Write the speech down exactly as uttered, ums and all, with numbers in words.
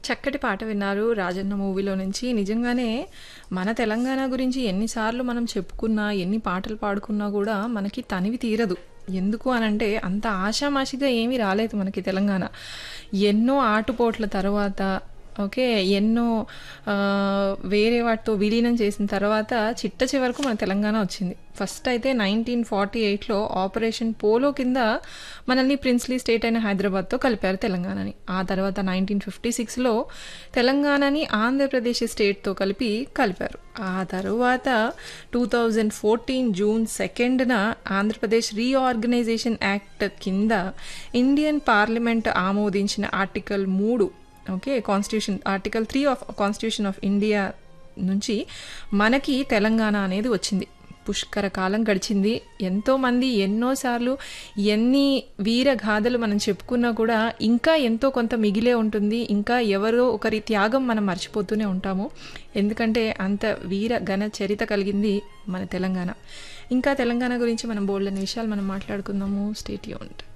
చక్కటి పాట విన్నారు 'రాజన్న' మూవీలో నుంచి. నిజంగానే మన తెలంగాణ గురించి ఎన్నిసార్లు మనం చెప్పుకున్నా, ఎన్ని పాటలు పాడుకున్నా గూడా మనకి తనివి తీరదు. ఎందుకు అనంటే అంత ఆషామాషిగా ఏమీ రాలేదు మనకి తెలంగాణ. ఎన్నో ఆటుపోట్ల తర్వాత ఓకే. ఎన్నో ఆహ్, వేరే వాటితో విలీనం చేసిన తర్వాత చిట్ట చివరకు మన తెలంగాణ వచ్చింది. ఫస్ట్ అయితే నైన్టీన్ ఫార్టీ ఎయిట్‌లో ఆపరేషన్ పోలో కింద మనల్ని ప్రిన్స్లీ స్టేట్ అయిన హైదరాబాద్‌తో కలిపారు తెలంగాణని. ఆ తర్వాత నైన్టీన్ ఫిఫ్టీ సిక్స్‌లో తెలంగాణని ఆంధ్రప్రదేశ్ స్టేట్‌తో కలిపి కలిపారు. ఆ తరువాత two thousand fourteen June సెకండ్‌న Andhra Pradesh reorganisation act కింద ఇండియన్ పార్లమెంట్ ఆమోదించిన ఆర్టికల్ మూడు okay. Constitution article three of constitution of India నుంచి మనకి తెలంగాణ అనేది వచ్చింది. పుష్కర కాలం గడిచింది. ఎంతోమంది ఎన్నోసార్లు ఎన్ని వీర గాథలు మనం చెప్పుకున్నా కూడా ఇంకా ఎంతో కొంత మిగిలే ఉంటుంది. ఇంకా ఎవరో ఒకరి త్యాగం మనం మర్చిపోతూనే ఉంటాము. ఎందుకంటే అంత వీర ఘన చరిత కలిగింది మన తెలంగాణ. ఇంకా తెలంగాణ గురించి మనం బోల్డన్ని విషయాలు మనం మాట్లాడుకుందాము. Stay tuned.